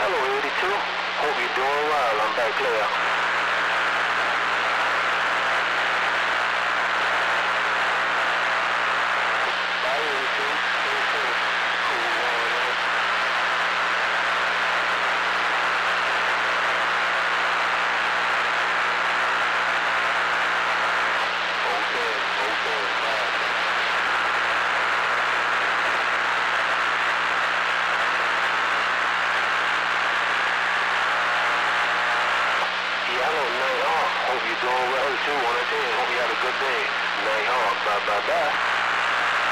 Hello, 82. Hope you're doing well. I'm back clear. Bye, 82. Stay safe. Cool, man. Okay, bye. Hello, Night Hawk. Hope you're doing well too. 1 to 10. Hope you have a good day. Night Hawk. Bye.